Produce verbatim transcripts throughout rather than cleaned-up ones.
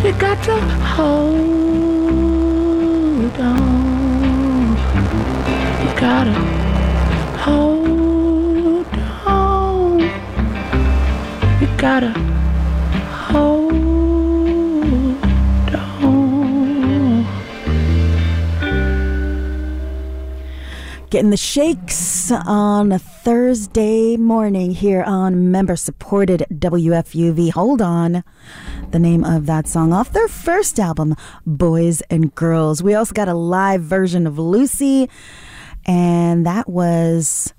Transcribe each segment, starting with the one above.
You got to hold on. You gotta hold on. You gotta hold on. Getting the shakes on a Thursday morning here on member-supported W F U V. Hold on. The name of that song off their first album, Boys and Girls. We also got a live version of Lucy, and that was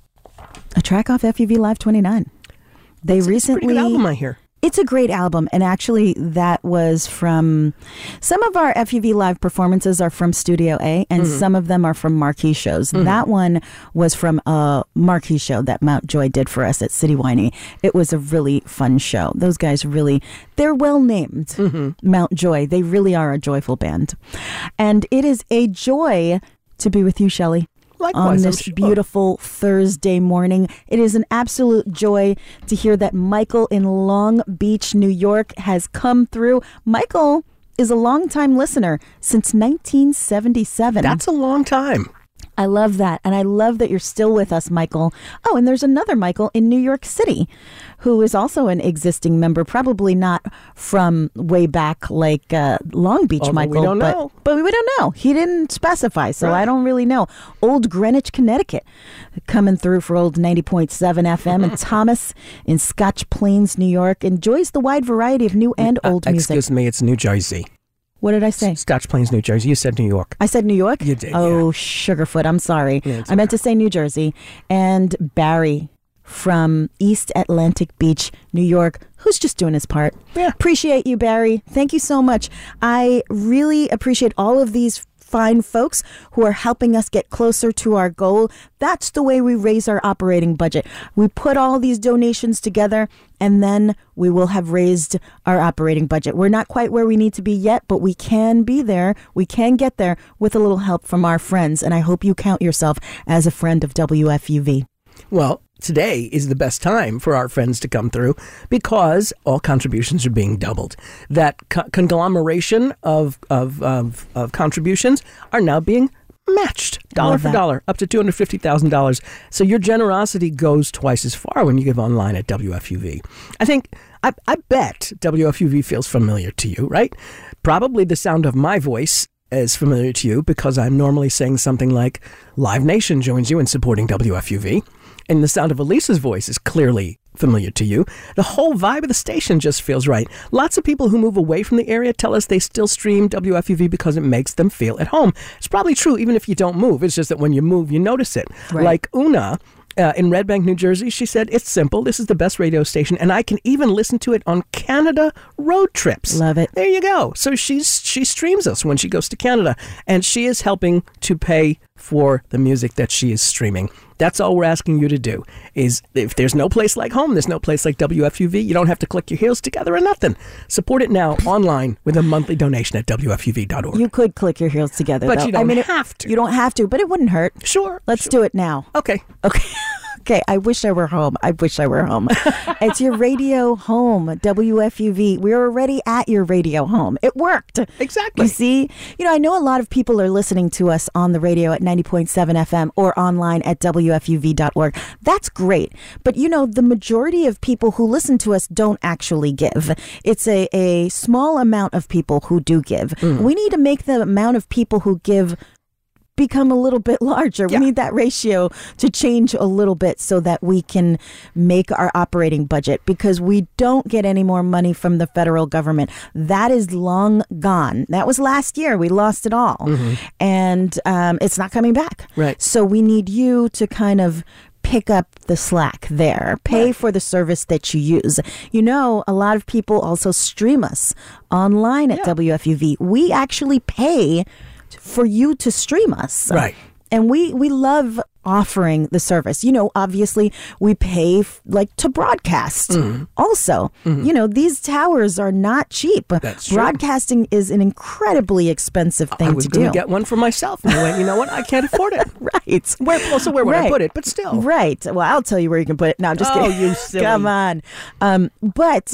a track off F U V Live twenty-nine. They it's, recently... It's a pretty good album, I hear. It's a great album, and actually that was from... Some of our F U V Live performances are from Studio A, and mm-hmm. some of them are from marquee shows. Mm-hmm. That one was from a marquee show that Mount Joy did for us at City Winey. It was a really fun show. Those guys really... They're well named, mm-hmm. Mount Joy. They really are a joyful band. And it is a joy to be with you, Shelley. Likewise, on this sure. beautiful Thursday morning. It is an absolute joy to hear that Michael in Long Beach, New York has come through. Michael is a longtime listener since nineteen seventy-seven. That's a long time. I love that. And I love that you're still with us, Michael. Oh, and there's another Michael in New York City who is also an existing member, probably not from way back like uh, Long Beach, Although Michael. We don't but, know. But we don't know. He didn't specify, so right. I don't really know. Old Greenwich, Connecticut, coming through for old ninety point seven F M. And Thomas in Scotch Plains, New York, enjoys the wide variety of new and old uh, music. Excuse me, it's New Jersey. What did I say? Scotch Plains, New Jersey. You said New York. I said New York? You did, Oh, yeah. Sugarfoot. I'm sorry. Yeah, I meant to say New Jersey. And Barry from East Atlantic Beach, New York, who's just doing his part. Yeah. Appreciate you, Barry. Thank you so much. I really appreciate all of these fine folks who are helping us get closer to our goal. That's the way we raise our operating budget. We put all these donations together, and then we will have raised our operating budget. We're not quite where we need to be yet, but we can be there. We can get there with a little help from our friends, and I hope you count yourself as a friend of W F U V. Well, today is the best time for our friends to come through because all contributions are being doubled. That co- conglomeration of, of, of, of contributions are now being matched dollar for dollar up to two hundred fifty thousand dollars. So your generosity goes twice as far when you give online at W F U V. I think, I, I bet W F U V feels familiar to you, right? Probably the sound of my voice is familiar to you because I'm normally saying something like Live Nation joins you in supporting W F U V. And the sound of Elisa's voice is clearly familiar to you. The whole vibe of the station just feels right. Lots of people who move away from the area tell us they still stream W F U V because it makes them feel at home. It's probably true even if you don't move. It's just that when you move, you notice it. Right. Like Una uh, in Red Bank, New Jersey, she said, it's simple. This is the best radio station, and I can even listen to it on Canada road trips. Love it. There you go. So she's she streams us when she goes to Canada, and she is helping to pay for the music that she is streaming. That's all we're asking you to do. Is if there's no place like home, there's no place like W F U V. You don't have to click your heels together or nothing. Support it now online with a monthly donation at W F U V dot org. You could click your heels together, but though. you don't I mean, have to. You don't have to, but it wouldn't hurt. Sure. Let's sure. do it now. Okay. Okay. Okay, I wish I were home. I wish I were home. It's your radio home, W F U V. We're already at your radio home. It worked. Exactly. You see? You know, I know a lot of people are listening to us on the radio at ninety point seven F M or online at W F U V dot org. That's great. But, you know, the majority of people who listen to us don't actually give. It's a, a small amount of people who do give. Mm. We need to make the amount of people who give become a little bit larger. Yeah. We need that ratio to change a little bit so that we can make our operating budget, because we don't get any more money from the federal government. That is long gone. That was last year. We lost it all. Mm-hmm. And um, it's not coming back. Right. So we need you to kind of pick up the slack there. Pay right. for the service that you use. You know, a lot of people also stream us online at yeah. W F U V. We actually pay for you to stream us. Right. And we, we love offering the service. You know, obviously we pay f- like to broadcast mm-hmm. also. Mm-hmm. You know, these towers are not cheap. That's true. Broadcasting is an incredibly expensive thing I was to do. going to get one for myself. And I went, you know what? I can't afford it. Right. Where, well, so where would right. I put it? But still. Right. Well, I'll tell you where you can put it. No, I'm just oh, kidding. you silly. Come on. Um, but uh,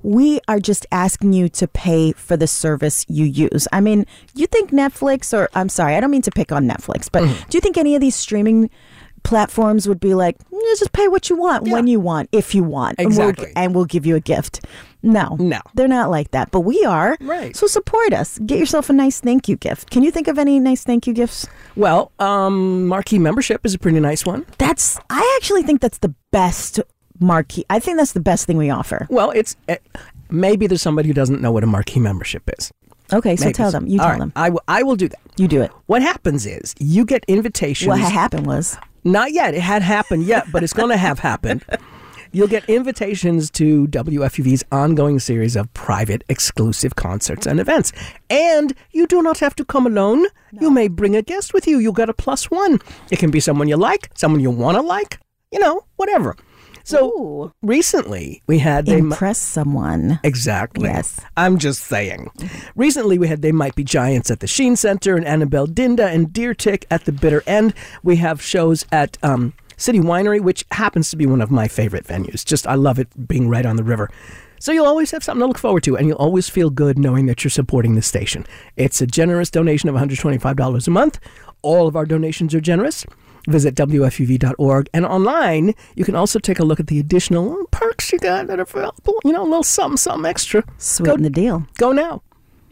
we are just asking you to pay for the service you use. I mean, you think Netflix or, I'm sorry, I don't mean to pick on Netflix, but mm. do you think any of these streaming platforms would be like, just pay what you want, yeah. when you want, if you want, exactly. and we'll, and we'll give you a gift? No, no, they're not like that, but we are. Right. So support us. Get yourself a nice thank you gift. Can you think of any nice thank you gifts? Well, um, Marquee membership is a pretty nice one. That's, I actually think that's the best Marquee. I think that's the best thing we offer. Well, it's uh, maybe there's somebody who doesn't know what a Marquee membership is. Okay, so maybe. tell them. You All tell right, them. I, w- I will do that. You do it. What happens is you get invitations. What had happened was? Not yet. It had happened yet, but it's going to have happened. You'll get invitations to W F U V's ongoing series of private, exclusive concerts and events. And you do not have to come alone. No. You may bring a guest with you. You'll get a plus one. It can be someone you like, someone you want to like, you know, whatever. So Ooh. recently we had... They Impress mi- someone. Exactly. Yes. I'm just saying. Recently we had They Might Be Giants at the Sheen Center and Annabelle Dinda and Deer Tick at the Bitter End. We have shows at um, City Winery, which happens to be one of my favorite venues. Just, I love it being right on the river. So you'll always have something to look forward to, and you'll always feel good knowing that you're supporting the station. It's a generous donation of one hundred twenty-five dollars a month. All of our donations are generous. Visit W F U V dot org, and online you can also take a look at the additional perks you got that are available. You know, a little something, something extra. Sweeten the deal. Go now.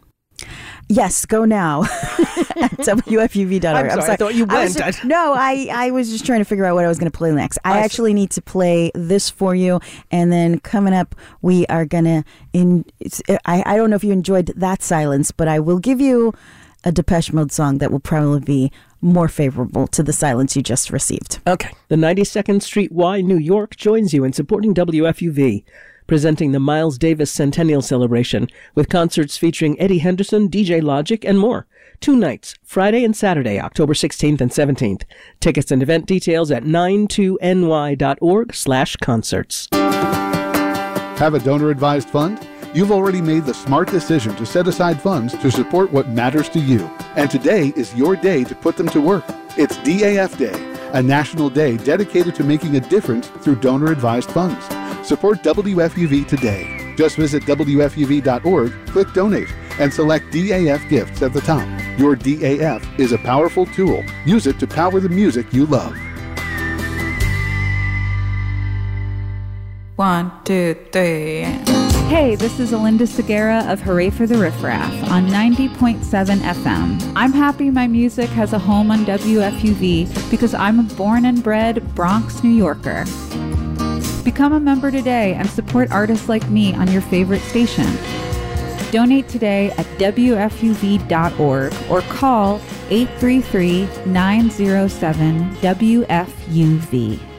Yes, go now at W F U V dot org. I'm sorry, I'm sorry, I thought you went. I was just, no, I, I was just trying to figure out what I was going to play next. I, I actually see. need to play this for you, and then coming up, we are going to. In I, I don't know if you enjoyed that silence, but I will give you a Depeche Mode song that will probably be more favorable to the silence you just received. Okay. The ninety-second Street Y, New York, joins you in supporting W F U V, presenting the Miles Davis Centennial Celebration with concerts featuring Eddie Henderson, D J Logic, and more. Two nights, Friday and Saturday, October sixteenth and seventeenth. Tickets and event details at nine two N Y dot org slash concerts. Have a donor-advised fund? You've already made the smart decision to set aside funds to support what matters to you. And today is your day to put them to work. It's D A F Day, a national day dedicated to making a difference through donor-advised funds. Support W F U V today. Just visit W F U V dot org, click Donate, and select D A F Gifts at the top. Your D A F is a powerful tool. Use it to power the music you love. One, two, three. Hey, this is Alinda Segura of Hooray for the Riff Raff on ninety point seven F M. I'm happy my music has a home on W F U V because I'm a born and bred Bronx, New Yorker. Become a member today and support artists like me on your favorite station. Donate today at W F U V dot org or call eight three three, nine zero seven, W F U V.